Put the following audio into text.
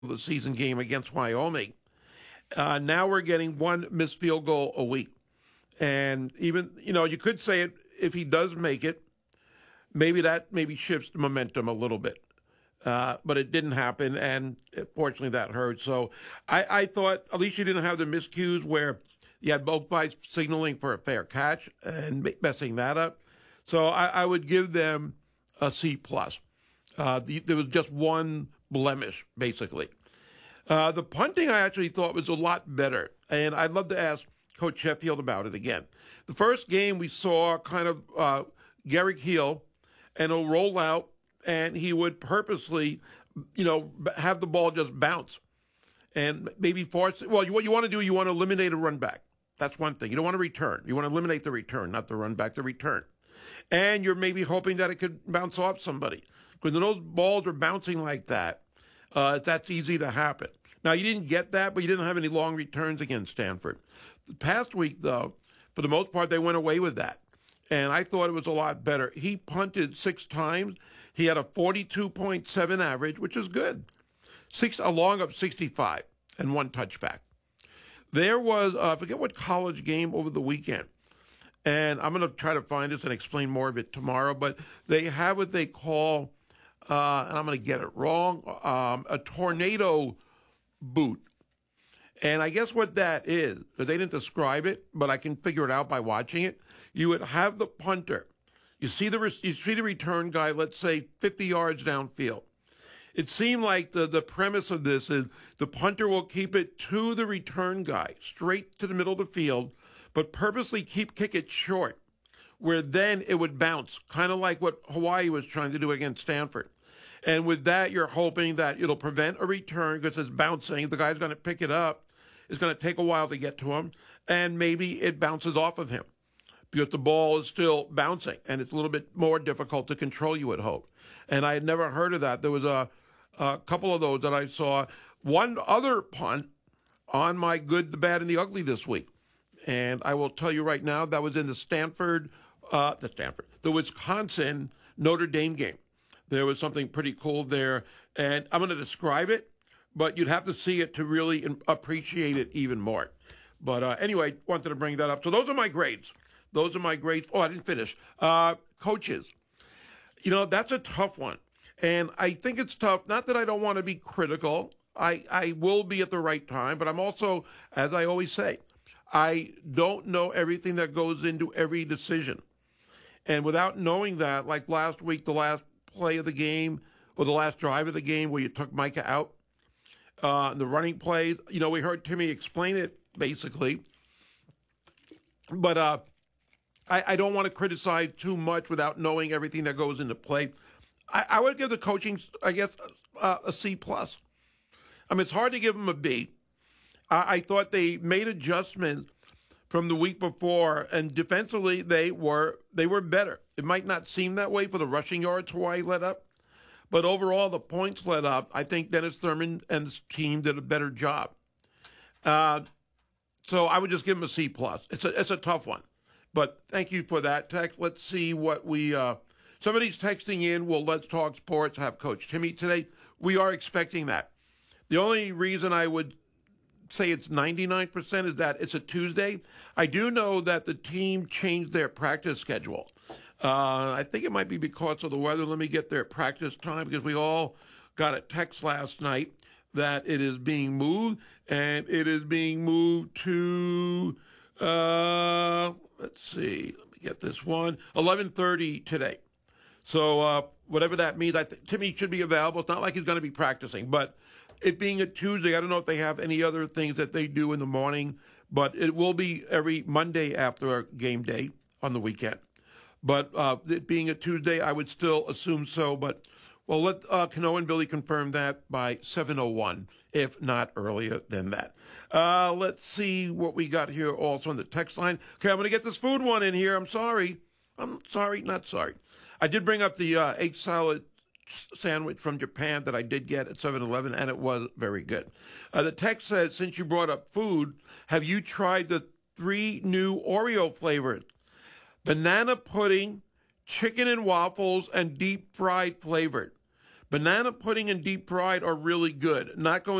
the season game against Wyoming. Now we're getting one missed field goal a week. And even, you could say it if he does make it, maybe shifts the momentum a little bit. But it didn't happen, and fortunately that hurt. So I thought at least you didn't have the miscues where you had both guys signaling for a fair catch and messing that up. So I would give them a C+. There was just one blemish, basically. The punting I actually thought was a lot better, and I'd love to ask Coach Sheffield about it again. The first game we saw kind of Garrick Heel, and he'll roll out, and he would purposely, have the ball just bounce and maybe force it. Well, what you want to do, you want to eliminate a run back. That's one thing. You don't want to return. You want to eliminate the return, not the run back, the return. And you're maybe hoping that it could bounce off somebody. Because when those balls are bouncing like that, that's easy to happen. Now, you didn't get that, but you didn't have any long returns against Stanford. The past week, though, for the most part, they went away with that. And I thought it was a lot better. He punted 6 times. He had a 42.7 average, which is good. A long of 65 and 1 touchback. There was, I forget what college game over the weekend. And I'm going to try to find this and explain more of it tomorrow. But they have what they call, and I'm going to get it wrong, a tornado boot. And I guess what that is, because they didn't describe it, but I can figure it out by watching it. You would have the punter. You see the return guy, let's say 50 yards downfield. It seemed like the premise of this is the punter will keep it to the return guy, straight to the middle of the field, but purposely kick it short, where then it would bounce, kind of like what Hawaii was trying to do against Stanford. And with that, you're hoping that it'll prevent a return because it's bouncing. The guy's going to pick it up. It's going to take a while to get to him, and maybe it bounces off of him because the ball is still bouncing, and it's a little bit more difficult to control, you would hope. And I had never heard of that. There was a couple of those that I saw. One other punt on my good, the bad, and the ugly this week. And I will tell you right now, that was in the Wisconsin Notre Dame game. There was something pretty cool there. And I'm going to describe it, but you'd have to see it to really appreciate it even more. But anyway, wanted to bring that up. So those are my grades. Oh, I didn't finish. Coaches. That's a tough one. And I think it's tough, not that I don't want to be critical. I will be at the right time, but I'm also, as I always say, I don't know everything that goes into every decision. And without knowing that, like last week, the last play of the game, or the last drive of the game where you took Micah out, the running plays, we heard Timmy explain it, basically. But I don't want to criticize too much without knowing everything that goes into play. I would give the coaching, I guess, a C+. I mean, it's hard to give them a B. I thought they made adjustments from the week before, and defensively they were better. It might not seem that way for the rushing yards Hawaii let up, but overall the points let up. I think Dennis Thurman and his team did a better job. So I would just give them a C+. It's a tough one. But thank you for that text. Let's see what somebody's texting in. Well, Let's Talk Sports have Coach Timmy today. We are expecting that. The only reason I would say it's 99% is that it's a Tuesday. I do know that the team changed their practice schedule. I think it might be because of the weather. Let me get their practice time, because we all got a text last night that it is being moved, and it is being moved to, let's see, let me get this one, 11:30 today. So whatever that means, I think Timmy should be available. It's not like he's going to be practicing, but it being a Tuesday, I don't know if they have any other things that they do in the morning, but it will be every Monday after game day on the weekend. But it being a Tuesday, I would still assume so. But well, let Kano and Billy confirm that by 7:01, if not earlier than that. Let's see what we got here also on the text line. Okay, I'm going to get this food one in here. I'm sorry, not sorry. I did bring up the egg salad sandwich from Japan that I did get at 7-Eleven, and it was very good. The text says, since you brought up food, have you tried the 3 new Oreo flavors? Banana pudding, chicken and waffles, and deep fried flavored. Banana pudding and deep fried are really good. Not going